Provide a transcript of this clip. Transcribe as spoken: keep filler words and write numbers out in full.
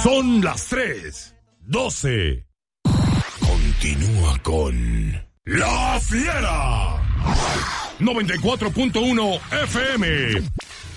Son las tres doce. Continúa con La Fiera. noventa y cuatro punto uno F M.